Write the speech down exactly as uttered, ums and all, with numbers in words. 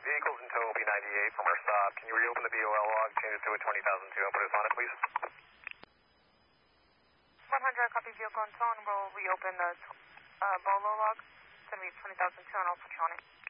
vehicles in tow will be ninety-eight from our stop. Can you reopen the B O L log, change it to a twenty thousand two, and put us on it, please? one hundred, copy vehicle in tow, and we'll reopen the uh, Bolo log. It's going to be twenty thousand two, and I'll put you on it.